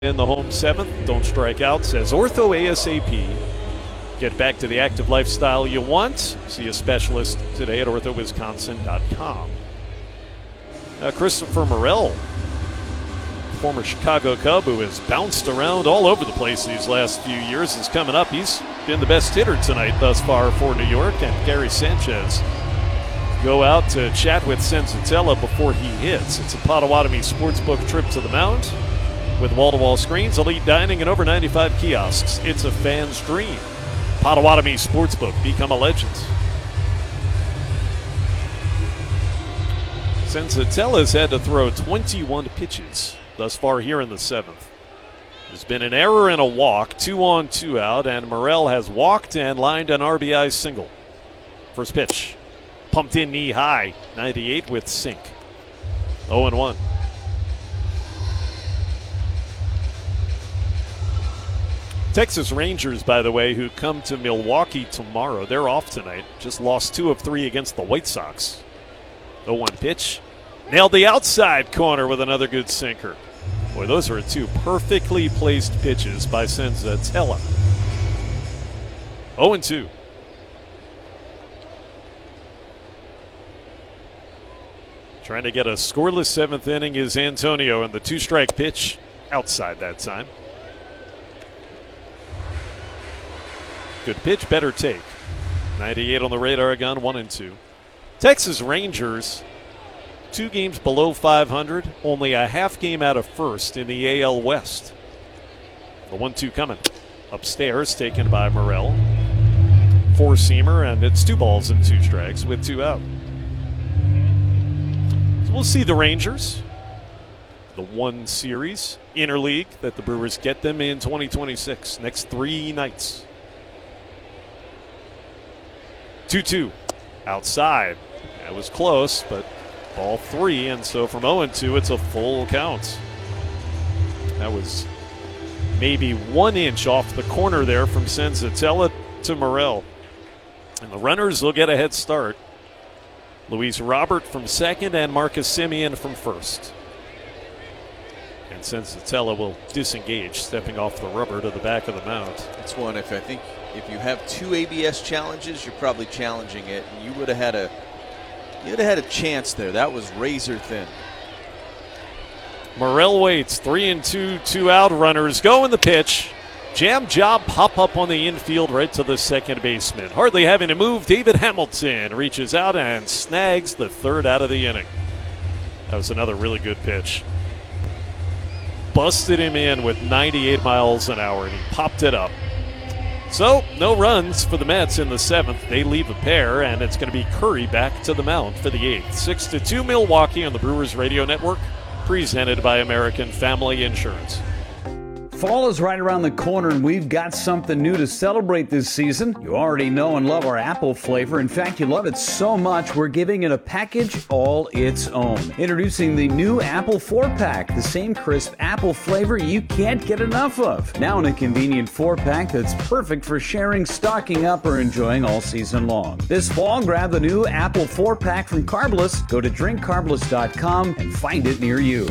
In the home seventh, don't strike out, says Ortho ASAP. Get back to the active lifestyle you want. See a specialist today at orthowisconsin.com. Christopher Morel, former Chicago Cub who has bounced around all over the place these last few years, is coming up. He's been the best hitter tonight thus far for New York. And Gary Sanchez go out to chat with Senzatella before he hits. It's a Potawatomi Sportsbook trip to the mound. With wall-to-wall screens, elite dining, and over 95 kiosks, it's a fan's dream. Potawatomi Sportsbook, become a legend. Senzatella's had to throw 21 pitches thus far here in the seventh. There's been an error and a walk, 2 on, 2 out, and Morel has walked and lined an RBI single. First pitch, pumped in knee high, 98 with sink. 0-1. Texas Rangers, by the way, who come to Milwaukee tomorrow. They're off tonight. Just lost 2 of 3 against the White Sox. 0-1 pitch. Nailed the outside corner with another good sinker. Boy, those are 2 perfectly placed pitches by Senzatella. 0-2. Trying to get a scoreless 7th inning is Antonio, and the 2-strike pitch outside that time. Good pitch, better take. 98 on the radar gun, 1-2. Texas Rangers, 2 games below 500, only a half game out of first in the AL West. The 1-2 coming. Upstairs, taken by Morel. 4-seamer, and it's 2 balls and 2 strikes with 2 out. So we'll see the Rangers. The 1 series, interleague, that the Brewers get them in 2026. Next 3 nights. 2-2 outside. That was close, but ball 3, and so from 0-2, it's a full count. That was maybe 1 inch off the corner there from Senzatella to Morel. And the runners will get a head start. Luis Robert from second and Marcus Semien from first. And Senzatella will disengage, stepping off the rubber to the back of the mound. That's one, if you have 2 ABS challenges, you're probably challenging it, and you would have had a chance there. That was razor thin. Morel waits. 3-2, 2 out. Runners go in the pitch. Jam job pop up on the infield right to the second baseman. Hardly having to move, David Hamilton reaches out and snags the 3rd out of the inning. That was another really good pitch. Busted him in with 98 miles an hour, and he popped it up. So, no runs for the Mets in the 7th. They leave a pair, and it's going to be Curry back to the mound for the 8th. 6-2 Milwaukee on the Brewers Radio Network, presented by American Family Insurance. Fall is right around the corner, and we've got something new to celebrate this season. You already know and love our apple flavor. In fact, you love it so much, we're giving it a package all its own. Introducing the new Apple 4-pack, the same crisp apple flavor you can't get enough of. Now in a convenient 4-pack that's perfect for sharing, stocking up, or enjoying all season long. This fall, grab the new Apple 4-pack from Carbless. Go to drinkcarbless.com and find it near you.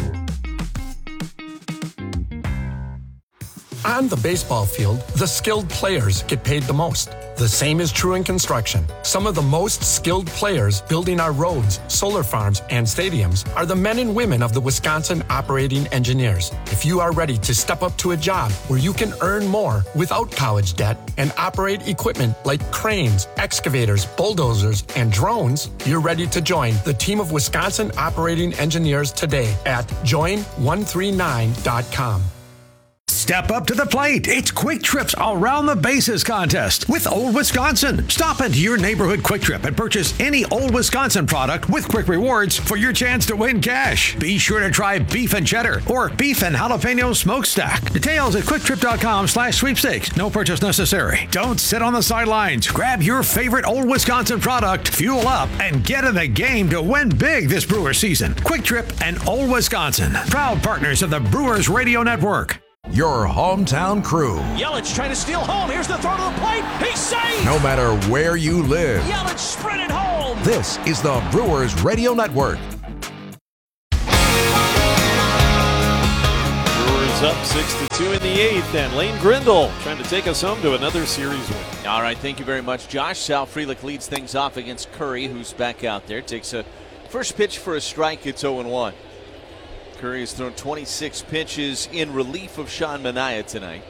On the baseball field, the skilled players get paid the most. The same is true in construction. Some of the most skilled players building our roads, solar farms, and stadiums are the men and women of the Wisconsin Operating Engineers. If you are ready to step up to a job where you can earn more without college debt and operate equipment like cranes, excavators, bulldozers, and drones, you're ready to join the team of Wisconsin Operating Engineers today at join139.com. Step up to the plate. It's Quick Trip's Around the Bases contest with Old Wisconsin. Stop into your neighborhood Quick Trip and purchase any Old Wisconsin product with Quick Rewards for your chance to win cash. Be sure to try beef and cheddar or beef and jalapeno smokestack. Details at quicktrip.com/sweepstakes. No purchase necessary. Don't sit on the sidelines. Grab your favorite Old Wisconsin product, fuel up, and get in the game to win big this Brewers season. Quick Trip and Old Wisconsin, proud partners of the Brewers Radio Network. Your hometown crew. Yelich trying to steal home. Here's the throw to the plate. He's safe. No matter where you live. Yelich sprinted home. This is the Brewers Radio Network. Brewers Brewers up 6-2 in the 8th, and Lane Grindle trying to take us home to another series win. All right, thank you very much, Josh. Sal Frelick leads things off against Curry, who's back out there. Takes a first pitch for a strike. It's 0-1. Curry has thrown 26 pitches in relief of Sean Manaea tonight.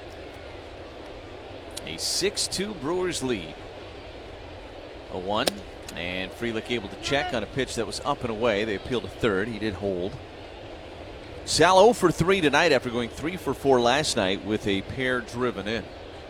A 6-2 Brewers lead. 0-1, and Frelick able to check on a pitch that was up and away. They appealed to third. He did hold. Sal 0 for 3 tonight after going 3 for 4 last night with a pair driven in.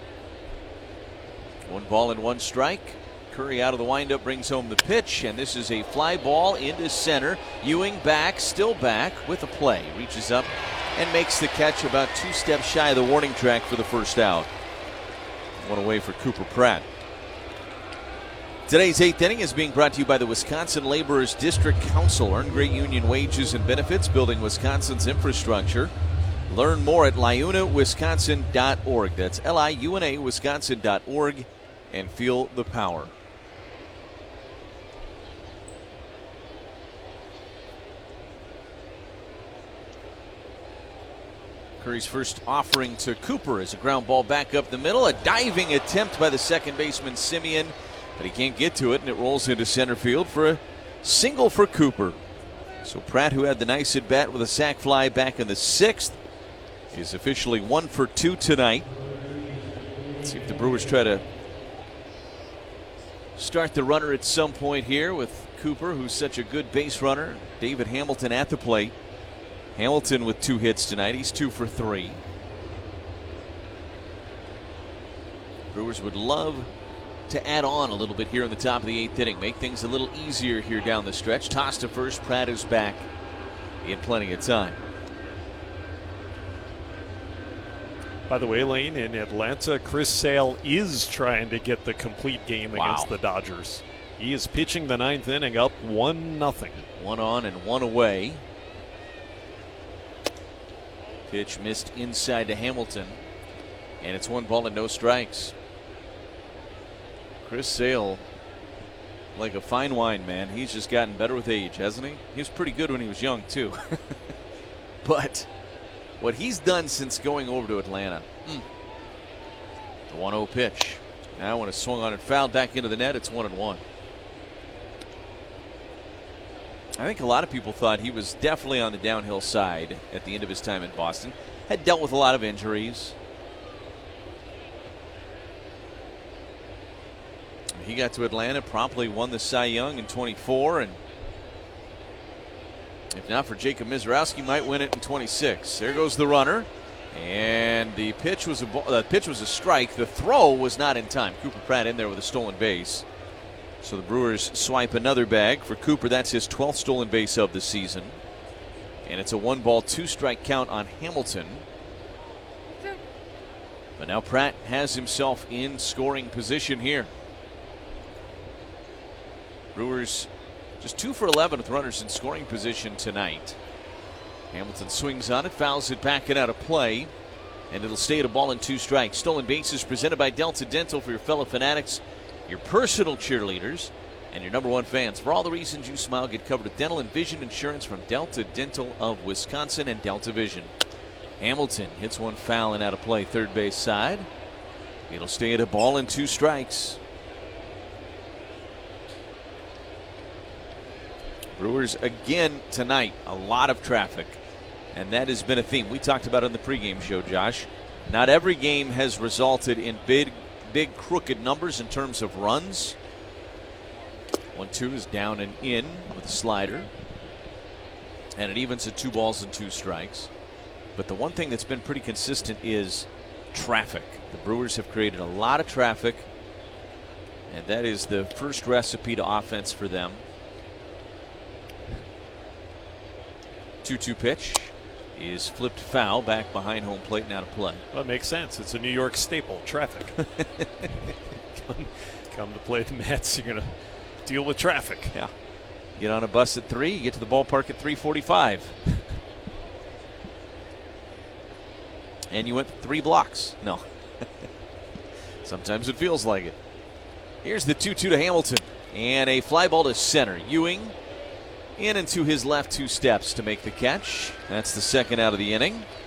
1 ball and 1 strike. Curry out of the windup brings home the pitch, and this is a fly ball into center. Ewing back, still back with a play. Reaches up and makes the catch about 2 steps shy of the warning track for the first out. 1 away for Cooper Pratt. Today's 8th inning is being brought to you by the Wisconsin Laborers District Council. Earn great union wages and benefits, building Wisconsin's infrastructure. Learn more at liunawisconsin.org. That's liunawisconsin.org, and feel the power. Curry's first offering to Cooper is a ground ball back up the middle. A diving attempt by the second baseman Simeon, but he can't get to it, and it rolls into center field for a single for Cooper. So Pratt, who had the nice at bat with a sac fly back in the 6th, is officially 1 for 2 tonight. Let's see if the Brewers try to start the runner at some point here with Cooper, who's such a good base runner. David Hamilton at the plate. Hamilton with 2 hits tonight. He's 2 for 3. Brewers would love to add on a little bit here in the top of the 8th inning. Make things a little easier here down the stretch. Toss to first. Pratt is back in plenty of time. By the way, Lane, in Atlanta, Chris Sale is trying to get the complete game against the Dodgers. He is pitching the 9th inning up 1-0. 1 on and 1 away. Pitch missed inside to Hamilton, and it's 1 ball and no strikes. Chris Sale, like a fine wine, man. He's just gotten better with age, hasn't he? He was pretty good when he was young, too. But what he's done since going over to Atlanta. The 1-0 pitch. Now when it's swung on and fouled back into the net, it's 1-1. I think a lot of people thought he was definitely on the downhill side at the end of his time in Boston. Had dealt with a lot of injuries. He got to Atlanta, promptly won the Cy Young in 24, and if not for Jacob Mizrowski, might win it in 26. There goes the runner, and the pitch was a strike. The throw was not in time. Cooper Pratt in there with a stolen base. So the Brewers swipe another bag for Cooper. That's his 12th stolen base of the season. And it's a 1 ball, 2 strike count on Hamilton. But now Pratt has himself in scoring position here. Brewers just 2 for 11 with runners in scoring position tonight. Hamilton swings on it, fouls it back and out of play. And it'll stay at a ball and 2 strikes. Stolen bases presented by Delta Dental for your fellow fanatics, your personal cheerleaders, and your #1 fans. For all the reasons you smile, get covered with dental and vision insurance from Delta Dental of Wisconsin and Delta Vision. Hamilton hits 1 foul and out of play, third base side. It'll stay at a ball and 2 strikes. Brewers again tonight, a lot of traffic, and that has been a theme. We talked about it in the pregame show, Josh. Not every game has resulted in big crooked numbers in terms of runs. 1-2 is down and in with a slider, and it evens at 2 balls and 2 strikes. But the one thing that's been pretty consistent is traffic. The Brewers have created a lot of traffic, and that is the first recipe to offense for them. 2-2 pitch is flipped foul back behind home plate and out of play. Well, it makes sense. It's a New York staple, traffic. Come to play the Mets, you're going to deal with traffic. Yeah. Get on a bus at 3, you get to the ballpark at 3:45. And you went 3 blocks. No. Sometimes it feels like it. Here's the 2-2 to Hamilton. And a fly ball to center. Ewing in and to his left 2 steps to make the catch. That's the second out of the inning.